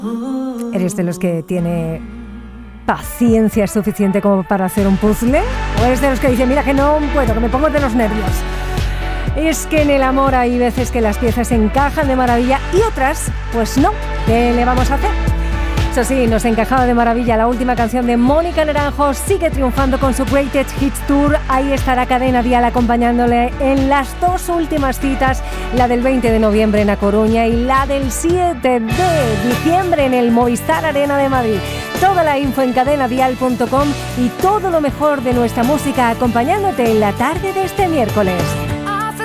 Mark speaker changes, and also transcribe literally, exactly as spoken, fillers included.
Speaker 1: ¿Eres de los que tiene paciencia suficiente como para hacer un puzzle? ¿O eres de los que dicen, mira que no puedo, que me pongo de los nervios? Es que en el amor hay veces que las piezas encajan de maravilla y otras, pues no. ¿Qué le vamos a hacer? Eso sí, nos encajaba de maravilla la última canción de Mónica Naranjo. Sigue triunfando con su Greatest Hits Tour. Ahí estará Cadena Dial acompañándole en las dos últimas citas, la del veinte de noviembre en A Coruña y la del siete de diciembre en el Movistar Arena de Madrid. Toda la info en cadena dial punto com y todo lo mejor de nuestra música acompañándote en la tarde de este miércoles.